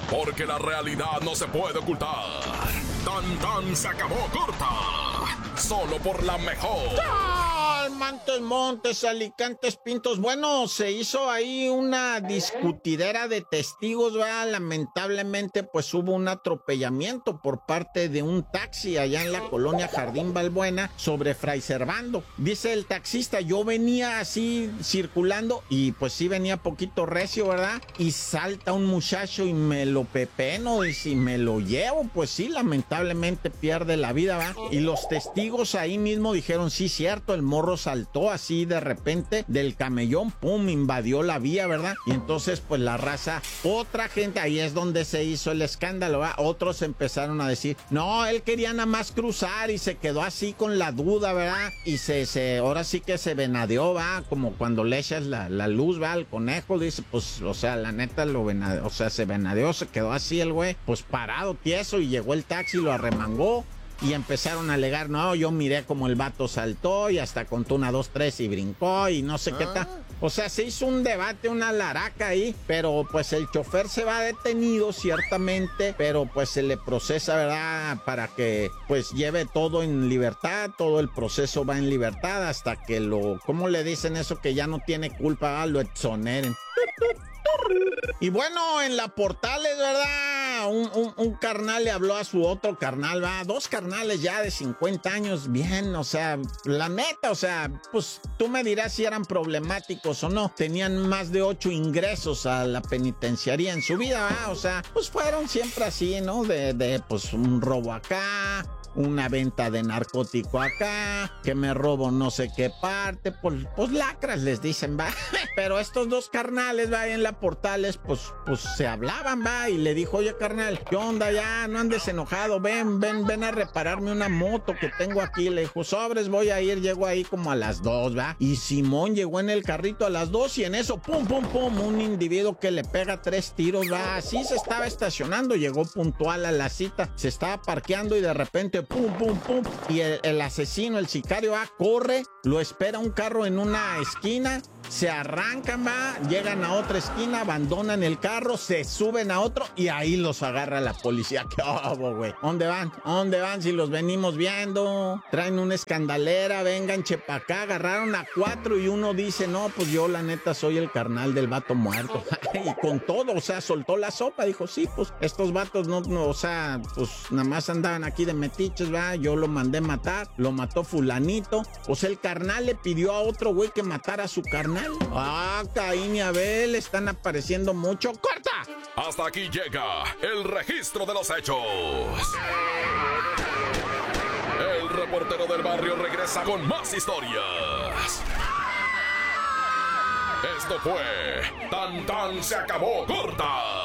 porque la realidad no se puede ocultar. Tan tan se acabó corta, solo por la mejor. Montes, Montes, Alicantes, Pintos. Bueno, se hizo ahí una discutidera de testigos, ¿verdad? Lamentablemente, pues hubo un atropellamiento por parte de un taxi allá en la colonia Jardín Balbuena sobre Fray Servando. Dice el taxista, yo venía así circulando y pues sí venía poquito recio, ¿verdad? Y salta un muchacho y me lo pepeno y si me lo llevo, pues sí, lamentablemente pierde la vida, ¿verdad? Y los testigos ahí mismo dijeron, sí, cierto, el morro saltó así de repente del camellón, pum, invadió la vía, ¿verdad? Y entonces pues la raza, otra gente, ahí es donde se hizo el escándalo, ¿verdad? Otros empezaron a decir, no, él quería nada más cruzar y se quedó así con la duda, ¿verdad? Y ahora sí que se venadeó, ¿va? Como cuando le echas la luz, ¿va? Al conejo, dice, pues, o sea, la neta lo venadeó, o sea, se venadeó, se quedó así el güey, pues parado, tieso, y llegó el taxi, lo arremangó. Y empezaron a alegar, no, yo miré como el vato saltó y hasta contó 1, 2, 3 y brincó y no sé qué tal. O sea, se hizo un debate, una laraca ahí, pero pues el chofer se va detenido ciertamente, pero pues se le procesa, ¿verdad? Para que pues lleve todo en libertad, todo el proceso va en libertad hasta que ¿cómo le dicen eso? Que ya no tiene culpa, lo exoneren. Y bueno, en la Portales, ¿verdad? Un carnal le habló a su otro carnal, va, 2 carnales ya de 50 años, bien, o sea, la neta, o sea, pues tú me dirás si eran problemáticos o no, tenían más de 8 ingresos a la penitenciaría en su vida, va, o sea, pues fueron siempre así, ¿no? Pues un robo acá, una venta de narcótico acá, que me robo no sé qué parte, pues lacras les dicen, va. Pero estos 2 carnales, va, en la Portales, pues se hablaban, va, y le dijo, oye, carnal, ¿qué onda ya? No andes enojado, ven a repararme una moto que tengo aquí. Le dijo, sobres, voy a ir, llego ahí como a las 2, va. Y Simón llegó en el carrito a las 2 y en eso, pum, un individuo que le pega 3 tiros, va. Así se estaba estacionando, llegó puntual a la cita, se estaba parqueando y de repente pum, y el asesino, el sicario, corre, lo espera un carro en una esquina, se arrancan, va, llegan a otra esquina, abandonan el carro, se suben a otro y ahí los agarra la policía. ¿Qué hago, güey? ¿Dónde van? Si los venimos viendo, traen una escandalera, vengan, chepa acá, agarraron a 4 y uno dice, no, pues yo la neta soy el carnal del vato muerto. Y con todo, o sea, soltó la sopa, dijo, sí, pues estos vatos no, o sea, pues nada más andaban aquí de metiches, va, yo lo mandé matar, lo mató fulanito, o sea, el carnal le pidió a otro güey que matara a su carnal. Caín y Abel están apareciendo mucho. ¡Corta! Hasta aquí llega el registro de los hechos. El reportero del barrio regresa con más historias. Esto fue Tan Tan se acabó corta.